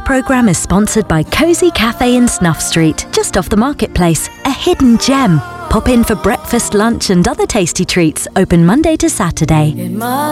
programme is sponsored by Cosy Cafe in Snuff Street, just off the marketplace, a hidden gem. Pop in for breakfast, lunch and other tasty treats, open Monday to Saturday.